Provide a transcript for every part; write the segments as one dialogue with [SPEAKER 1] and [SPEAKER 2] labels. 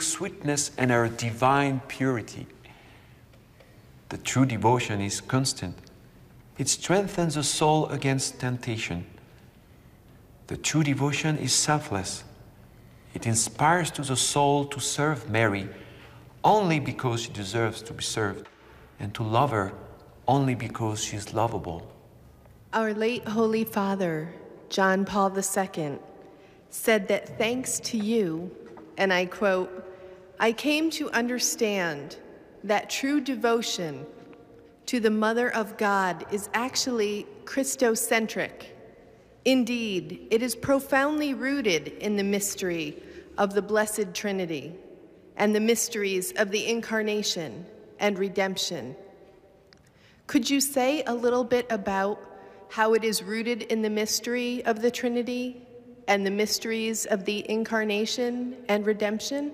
[SPEAKER 1] intrinsic sweetness and her divine purity. The true devotion is constant. It strengthens the soul against temptation. The true devotion is selfless. It inspires to the soul to serve Mary only because she deserves to be served, and to love her only because she is lovable.
[SPEAKER 2] Our late Holy Father, John Paul II, said that thanks to you, and I quote, I came to understand that true devotion to the Mother of God is actually Christocentric. Indeed, it is profoundly rooted in the mystery of the Blessed Trinity and the mysteries of the Incarnation and redemption. Could you say a little bit about how it is rooted in the mystery of the Trinity and the mysteries of the Incarnation and redemption?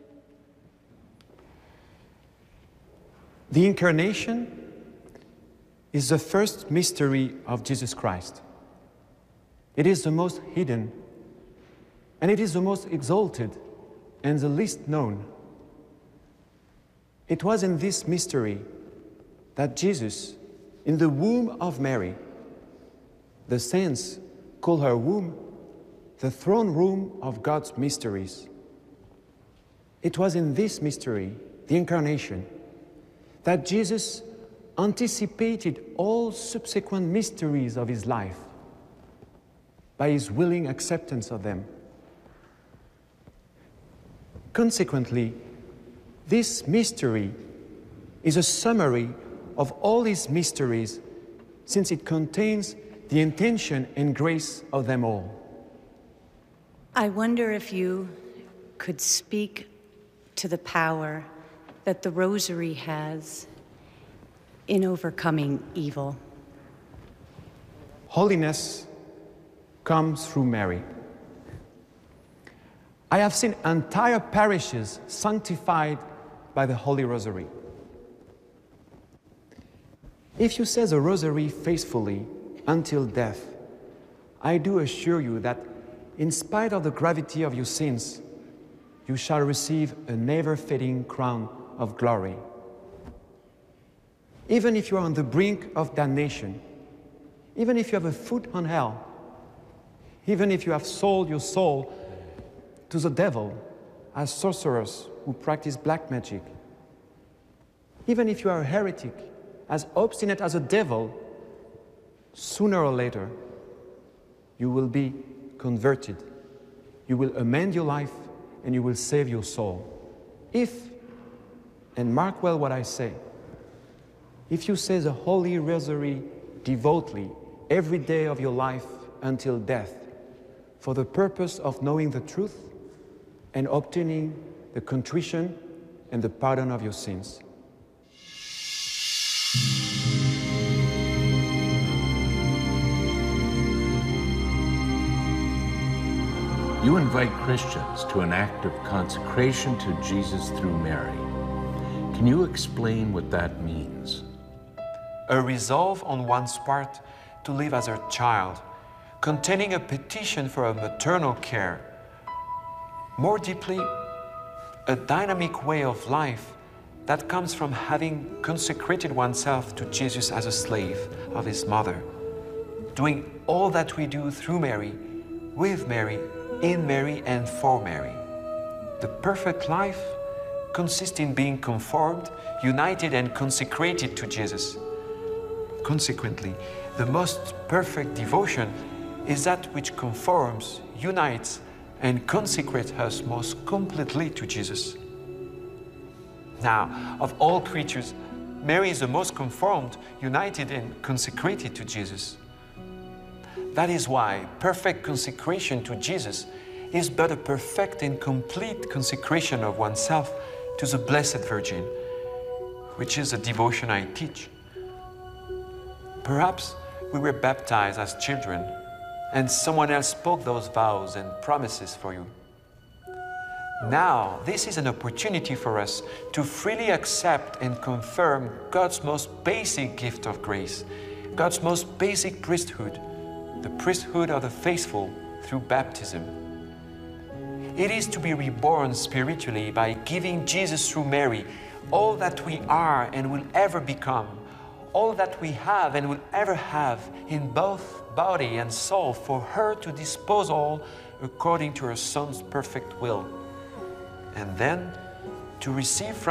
[SPEAKER 3] The Incarnation is the first mystery of Jesus Christ. It is the most hidden, and it is the most exalted and the least known. It was in this mystery that Jesus, in the womb of Mary, the saints call her womb the throne room of God's mysteries. It was in this mystery, the Incarnation, that Jesus anticipated all subsequent mysteries of his life by his willing acceptance of them. Consequently, this mystery is a summary of all his mysteries, since it contains the intention and grace of them all.
[SPEAKER 4] I wonder if you could speak to the power that the Rosary has in overcoming evil.
[SPEAKER 3] Holiness comes through Mary. I have seen entire parishes sanctified by the Holy Rosary. If you say the Rosary faithfully until death, I do assure you that in spite of the gravity of your sins, you shall receive a never-fading crown of glory. Even if you are on the brink of damnation, even if you have a foot on hell, even if you have sold your soul to the devil as sorcerers who practice black magic, even if you are a heretic, as obstinate as a devil, sooner or later, you will be converted. You will amend your life and you will save your soul. If, and mark well what I say, if you say the Holy Rosary devoutly every day of your life until death, for the purpose of knowing the truth and obtaining the contrition and the pardon of your sins.
[SPEAKER 5] You invite Christians to an act of consecration to Jesus through Mary. Can you explain what that means?
[SPEAKER 1] A resolve on one's part to live as her child, containing a petition for a maternal care. More deeply, a dynamic way of life that comes from having consecrated oneself to Jesus as a slave of his mother, doing all that we do through Mary, with Mary, in Mary, and for Mary. The perfect life consists in being conformed, united, and consecrated to Jesus. Consequently, the most perfect devotion is that which conforms, unites, and consecrates us most completely to Jesus. Now, of all creatures, Mary is the most conformed, united, and consecrated to Jesus. That is why perfect consecration to Jesus is but a perfect and complete consecration of oneself to the Blessed Virgin, which is a devotion I teach. Perhaps we were baptized as children, and someone else spoke those vows and promises for you. Now, this is an opportunity for us to freely accept and confirm God's most basic gift of grace, God's most basic priesthood, the priesthood of the faithful through baptism. It is to be reborn spiritually by giving Jesus through Mary all that we are and will ever become, all that we have and will ever have in both body and soul, for her to dispose all according to her Son's perfect will. And then to receive from